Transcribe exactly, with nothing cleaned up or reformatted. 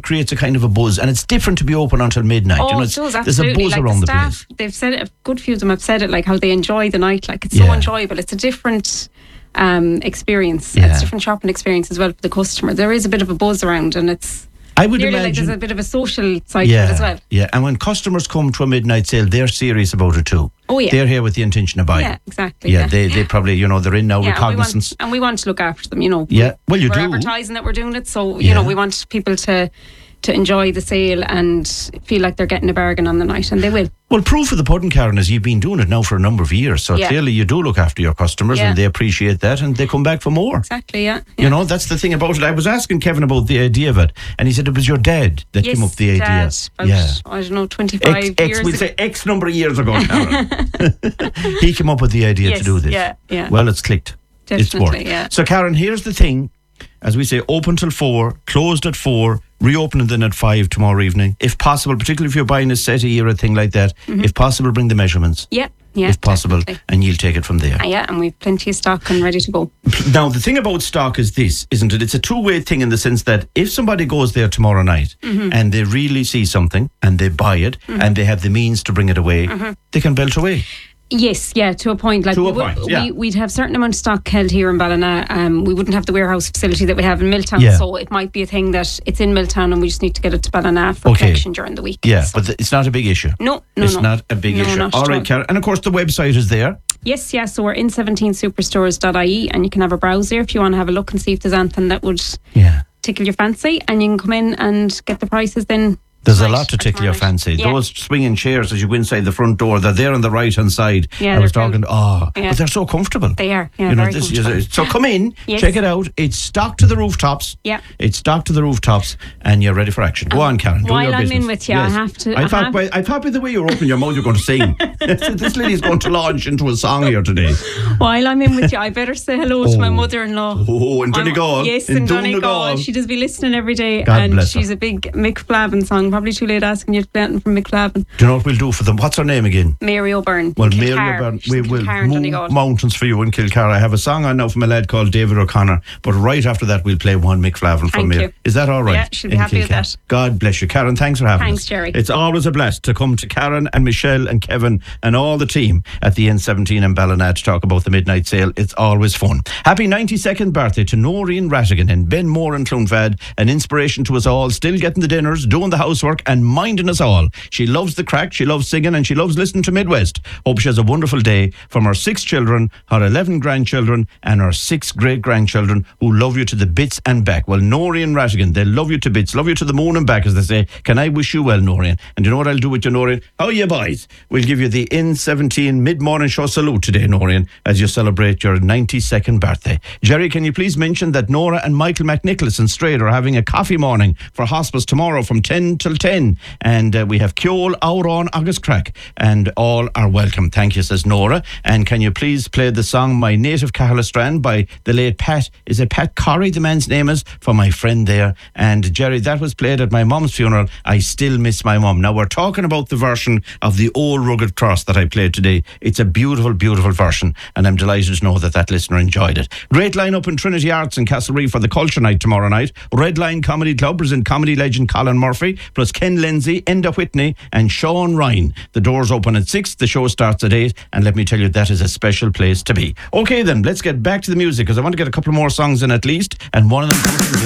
creates a kind of a buzz, and it's different to be open until midnight. Oh, you know, it does, there's a buzz like around the, the, staff, place. They've said it, a good few of them have said it, like how they enjoy the night. Like it's Yeah. so enjoyable. It's a different um, experience. Yeah. It's a different shopping experience as well for the customer. There is a bit of a buzz around, and it's I would nearly like imagine there's a bit of a social side yeah, to it as well. Yeah, and when customers come to a midnight sale, they're serious about it too. Oh yeah, they're here with the intention of buying. Yeah, exactly. Yeah, Yeah, they they probably, you know, they're in now yeah, recognizance. and we, want, and we want to look after them. You know. Yeah, well, you we're do. advertising that we're doing it, so you Yeah. know we want people to to enjoy the sale and feel like they're getting a bargain on the night, and they will. Well, proof of the pudding, Karen, is you've been doing it now for a number of years. So Yeah. clearly you do look after your customers Yeah. and they appreciate that and they come back for more. Exactly. Yeah. yeah. You know, that's the thing about it. I was asking Kevin about the idea of it, and he said it was your dad that yes, came up with the idea. Dad, about, yeah. I don't know, twenty-five X, X, years we'd ago. say X number of years ago, Karen. He came up with the idea Yes, to do this. yeah, yeah. Well, it's clicked. It's Definitely, worked. yeah. So, Karen, here's the thing. As we say, open till four, closed at four, reopening then at five tomorrow evening. If possible, particularly if you're buying a settee or a thing like that, Mm-hmm. if possible, bring the measurements. Yeah, yeah. if possible, definitely. and you'll take it from there. Ah, yeah, and we've plenty of stock and ready to go. Now, the thing about stock is this, isn't it? It's a two-way thing in the sense that if somebody goes there tomorrow night Mm-hmm. and they really see something and they buy it and they have the means to bring it away, Mm-hmm. they can belt away. Yes, yeah, to a point. Like To a we would, point, yeah. we, we'd have certain amount of stock held here in Ballina. Um, we wouldn't have the warehouse facility that we have in Milltown, Yeah. so it might be a thing that it's in Milltown and we just need to get it to Ballina for Okay. collection during the week. Yeah, So- but th- it's not a big issue. no, no, it's no. not a big No, issue. not All at right, all. Karen. And of course, the website is there. Yes, yeah. So we're in seventeen superstores dot I E and you can have a browse there if you want to have a look and see if there's anything that would Yeah. tickle your fancy, and you can come in and get the prices then. There's a tonight lot to or tickle your tomorrow night. fancy. Yeah. Those swinging chairs as you go inside the front door, they're there on the right hand side. Yeah, I was they're talking, cool. oh, Yeah. but they're so comfortable. They are, yeah, You know, very this, comfortable. so come in, Yes. check it out. It's stocked to the rooftops. Yeah. It's stocked to the rooftops, and you're ready for action. Go on, Karen. Do while your I'm business. in with you, I have to- I, I thought, have- by, I thought by the way you were opening your mouth, you're going to sing. This lady's going to launch into a song here today. While I'm in with you, I better say hello to my Oh. mother-in-law. Oh, in I'm- Donegal. Yes, In in Donegal. Donegal. She does be listening every day, God and bless her. she's a big Mick Flavin song. Probably too late asking you to play it from Mick Flavin. Do you know what we'll do for them? What's her name again? Mary O'Byrne. Well, in Mary Kilcar. O'Byrne, She's we in will Kilcar in move Donegal. mountains for you in Kilcar. I have a song on now from a lad called David O'Connor, but right after that we'll play one Mick Flavin from Thank Mary. you. Is that all right? Yeah, she'll be In happy with Kilcar. that. God bless you. Karen, thanks for having Thanks, us. Jerry. It's always a blast to come to Karen and Michelle and Kevin and all the team at the N seventeen in Ballina to talk about the midnight sale. It's always fun. Happy ninety-second birthday to Noreen Rattigan and Ben Moore in Clonfad, an inspiration to us all, still getting the dinners, doing the housework and minding us all. She loves the crack, she loves singing and she loves listening to Midwest. Hope she has a wonderful day from her six children, her eleven grandchildren and her six great-grandchildren who love you to the bits and back. Well, Noreen Rattigan, they love you to bits, love you to the moon and back, as they say. Can I wish you well, Noreen? And you know what I'll do with you, Noreen? How are you, boys? We'll give you the N seventeen mid-morning show salute today, Noreen, as you celebrate your ninety-second birthday. Jerry, can you please mention that Nora and Michael McNicholas in Strayed are having a coffee morning for hospice tomorrow from ten till ten, and uh, we have Kjol, Auron, August Crack, and all are welcome. Thank you, says Nora. And can you please play the song My Native Cahillastrand by the late Pat, is it Pat Corrie, the man's name is, for my friend there. And Jerry, that was played at my mum's funeral. I still miss my mum. Now we're talking about the version of the old Rugged Cross that I played today. It's a beautiful, beautiful version, and I'm delighted to know that that listener enjoyed it. Great lineup in Trinity Arts in Castlereagh for the Culture Night tomorrow night. Red Line Comedy Club present comedy legend Colin Murphy, plus Ken Lindsay, Enda Whitney and Sean Ryan. The doors open at six, the show starts at eight, and let me tell you, that is a special place to be. Okay then, let's get back to the music, because I want to get a couple more songs in at least, and one of them comes from